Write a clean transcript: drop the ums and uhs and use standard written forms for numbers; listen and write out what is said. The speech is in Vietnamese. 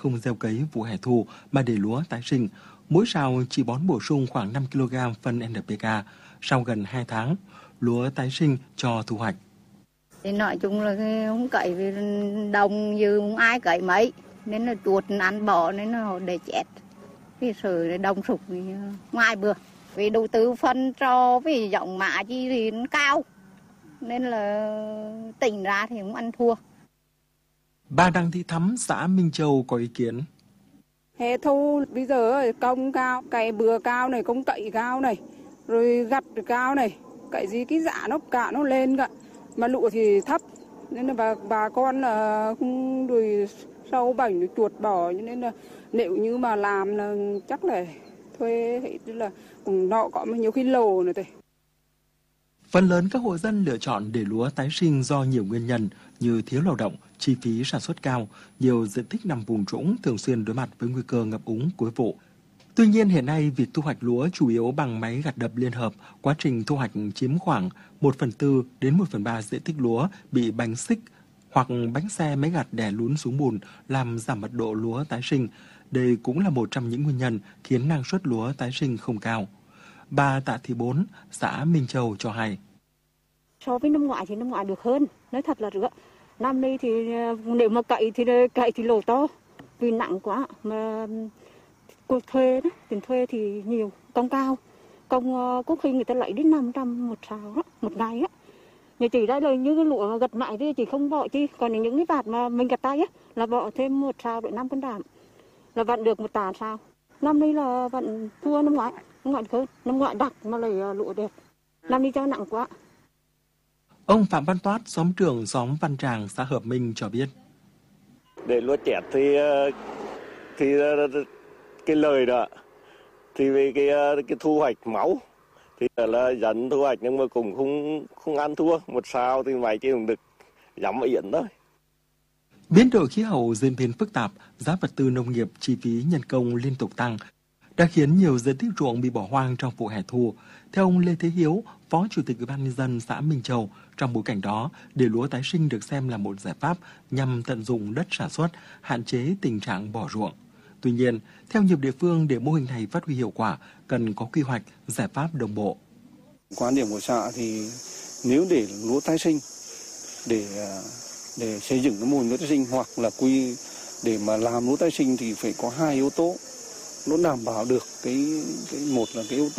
không gieo cấy vụ hè thu mà để lúa tái sinh. Mỗi sào chỉ bón bổ sung khoảng 5 kg phân NPK. Sau gần 2 tháng, lúa tái sinh cho thu hoạch. Thì nói chung là không cậy vì đồng như không ai cậy mấy, nên là chuột ăn bỏ nên là để chết. Vì sự đồng sục thì ngoài bừa. Vì đầu tư phân cho vì giọng mạ chi thì nó cao, nên là tỉnh ra thì không ăn thua. Bà Đặng Thị Thắm, xã Minh Châu có ý kiến. Hè thu bây giờ công cao, cày bừa cao này, công cậy cao này, rồi gặt cao này, cậy gì cái dạ nó cả nó lên cả, mà lụa thì thấp, nên là bà con là không rồi sâu bệnh rồi chuột bỏ, nên là nếu như mà làm là chắc là thuê tức là cũng nọ có nhiều khi lồ nữa thôi. Phần lớn các hộ dân lựa chọn để lúa tái sinh do nhiều nguyên nhân như thiếu lao động, chi phí sản xuất cao, nhiều diện tích nằm vùng trũng thường xuyên đối mặt với nguy cơ ngập úng cuối vụ. Tuy nhiên hiện nay việc thu hoạch lúa chủ yếu bằng máy gặt đập liên hợp, quá trình thu hoạch chiếm khoảng 1/4 đến 1/3 diện tích lúa bị bánh xích hoặc bánh xe máy gặt đè lún xuống bùn làm giảm mật độ lúa tái sinh. Đây cũng là một trong những nguyên nhân khiến năng suất lúa tái sinh không cao. Bà Tạ Thị Bốn, xã Minh Châu cho hay. So với năm ngoái thì năm ngoái được hơn, nói thật là được. Năm nay thì nếu mà cậy thì lỗ to, vì nặng quá, mà thuê đó, tiền thuê thì nhiều, công cao, công có khi người ta lấy đến 500 một sào đó, một ngày á. Nhà chị đây là như cái lụa mà gặt mại thì chị không bỏ chi, còn những cái vạt mà mình gặt tay á là bỏ thêm một sào để 5 cân đạm, là vặn được một tà sào. Năm nay là vặn thua năm ngoái hơn, năm ngoái đặc mà lấy lụa đẹp, năm nay cho nặng quá. Ông Phạm Văn Toát, xóm trưởng xóm Văn Tràng, xã Hợp Minh cho biết. Để lúa chẹt thì cái lời đó, thì về cái thu hoạch máu thì là dần thu hoạch nhưng mà cũng không ăn thua, một sao thì mày chỉ được dám yển thôi. Biến đổi khí hậu diễn biến phức tạp, giá vật tư nông nghiệp, chi phí nhân công liên tục tăng đã khiến nhiều diện tích ruộng bị bỏ hoang trong vụ hè thu. Theo ông Lê Thế Hiếu, Phó Chủ tịch Ủy ban nhân dân xã Minh Châu, trong bối cảnh đó, để lúa tái sinh được xem là một giải pháp nhằm tận dụng đất sản xuất, hạn chế tình trạng bỏ ruộng. Tuy nhiên, theo nhiều địa phương, để mô hình này phát huy hiệu quả, cần có quy hoạch, giải pháp đồng bộ. Quan điểm của xã thì nếu để lúa tái sinh, để xây dựng cái mô hình lúa tái sinh hoặc là để mà làm lúa tái sinh thì phải có 2 yếu tố. Nó đảm bảo được một là cái yếu tố